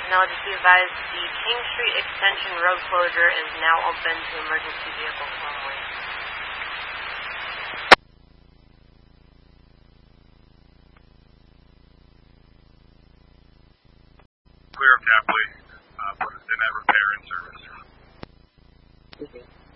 Now just be advised, the King Street Extension road closure is now open to emergency vehicles only. Clear of Tapley. Put us in at repair and service. Okay.